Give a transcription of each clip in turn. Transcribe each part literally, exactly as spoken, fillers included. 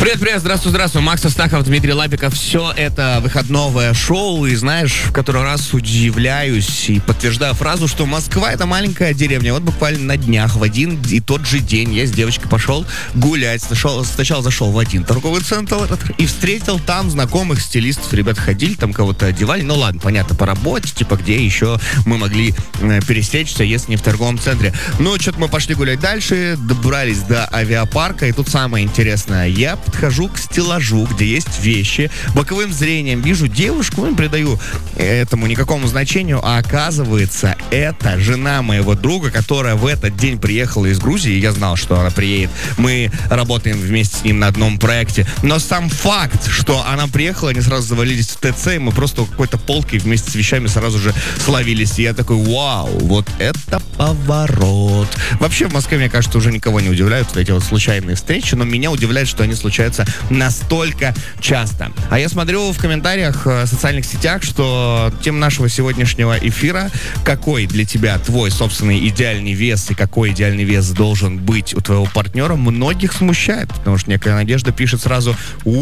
Привет-привет, здравствуй-здравствуй, Макс Астахов, Дмитрий Лапиков. Все это выходное шоу, и знаешь, в который раз удивляюсь и подтверждаю фразу, что Москва — это маленькая деревня. Вот буквально на днях в один и тот же день я с девочкой пошел гулять. Сначала, сначала зашел в один торговый центр и встретил там знакомых стилистов. Ребята ходили, там кого-то одевали. Ну ладно, понятно, по работе, типа где еще мы могли э, пересечься, если не в торговом центре. Ну, что-то мы пошли гулять дальше, добрались до авиапарка, и тут самое интересное. Я подхожу к стеллажу, где есть вещи, боковым зрением вижу девушку, не придаю этому никакому значению, а оказывается, это жена моего друга, которая в этот день приехала из Грузии, я знал, что она приедет, мы работаем вместе с ним на одном проекте, но сам факт, что она приехала, они сразу завалились в ТЦ, и мы просто у какой-то полки вместе с вещами сразу же словились, и я такой, вау, вот это поворот. Вообще в Москве, мне кажется, уже никого не удивляют вот эти вот случайные встречи, но меня удивляет, что они случаются настолько часто. А я смотрю в комментариях в социальных сетях, что тема нашего сегодняшнего эфира: какой для тебя твой собственный идеальный вес и какой идеальный вес должен быть у твоего партнера, многих смущает, потому что некая Надежда пишет сразу: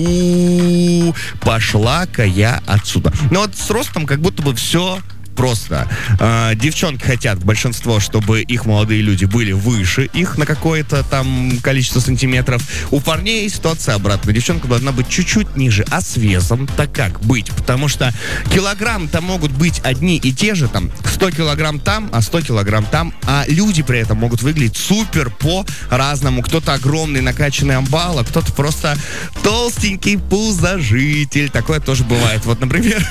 у-у-у, пошла-ка я отсюда. Но вот с ростом как будто бы все просто. Э, девчонки хотят, большинство, чтобы их молодые люди были выше их на какое-то там количество сантиметров. У парней ситуация обратная. Девчонка должна быть чуть-чуть ниже, а с весом так как быть? Потому что килограмм-то могут быть одни и те же, там сто килограмм там, а сто килограмм там, а люди при этом могут выглядеть супер по-разному. Кто-то огромный накачанный амбал, а кто-то просто толстенький пузожитель. Такое тоже бывает. Вот, например,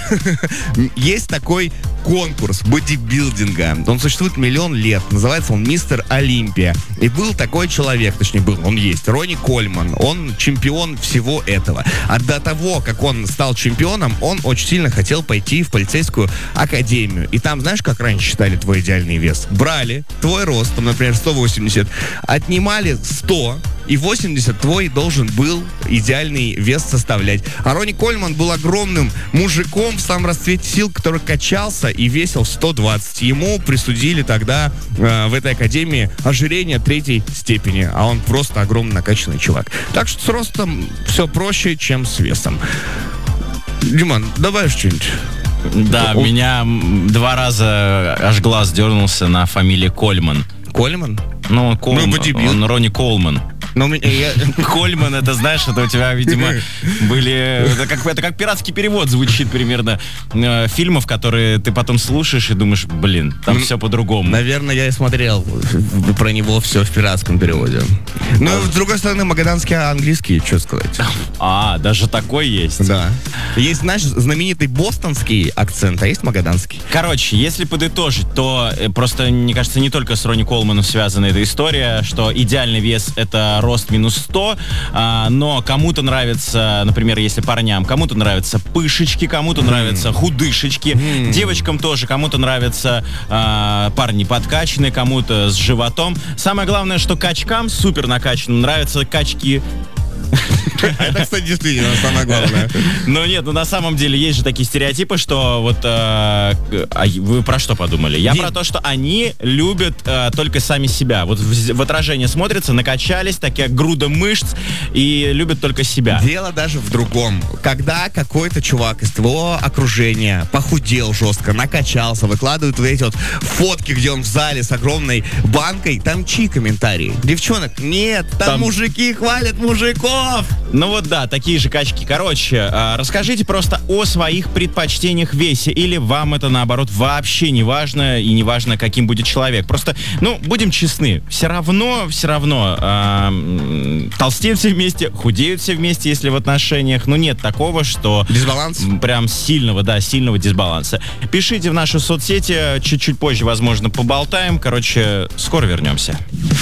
есть такой конкурс бодибилдинга. Он существует миллион лет. Называется он «Мистер Олимпия». И был такой человек, точнее был, он есть, Ронни Кольман. Он чемпион всего этого. А до того, как он стал чемпионом, он очень сильно хотел пойти в полицейскую академию. И там, знаешь, как раньше считали твой идеальный вес? Брали твой рост, там, например, сто восемьдесят, отнимали сто, и восемьдесят твой должен был идеальный вес составлять. А Ронни Кольман был огромным мужиком в самом расцвете сил, который качался и весил сто двадцать. Ему присудили тогда э, в этой академии ожирение третьей степени, а он просто огромно накачанный чувак. Так что с ростом все проще, чем с весом. Диман, добавишь что-нибудь? Да, у меня два раза аж глаз дернулся на фамилии Кольман. Кольман? Ну, Кол... ну он Ронни Колман. Но я... Кольман, это знаешь, это у тебя, видимо, были... Это как, это как пиратский перевод звучит примерно э, фильмов, которые ты потом слушаешь и думаешь, блин, там ну, все по-другому. Наверное, я и смотрел про него все в пиратском переводе. Ну, а... с другой стороны, магаданский английский, что сказать. А, даже такой есть? Да. Есть, знаешь, знаменитый бостонский акцент, а есть магаданский. Короче, если подытожить, то просто, мне кажется, не только с Ронни Колманом связана эта история, что идеальный вес — это рост минус сто, а, но кому-то нравится, например, если парням, кому-то нравятся пышечки, кому-то mm. нравятся худышечки, mm. девочкам тоже, кому-то нравятся а, парни подкачанные, кому-то с животом. Самое главное, что качкам, супер накачанным, нравятся качки. Это, кстати, действительно самое главное. Но нет, ну на самом деле есть же такие стереотипы, что вот... Э, а вы про что подумали? Я Дим. про то, что они любят э, только сами себя. Вот в, в отражении смотрятся, накачались, такая груда мышц, и любят только себя. Дело даже в другом. Когда какой-то чувак из твоего окружения похудел жестко, накачался, выкладывают вот эти вот фотки, где он в зале с огромной банкой, там чьи комментарии? Девчонок? Нет, там, там... мужики хвалят мужиков. Ну вот да, такие же качки. Короче, э, расскажите просто о своих предпочтениях в весе, или вам это, наоборот, вообще не важно, и не важно, каким будет человек. Просто, ну, будем честны, все равно, все равно э, толстеют все вместе, худеют все вместе, если в отношениях. Ну, нет такого, что... Дисбаланс? Прям сильного, да, сильного дисбаланса. Пишите в наши соцсети, чуть-чуть позже, возможно, поболтаем. Короче, скоро вернемся.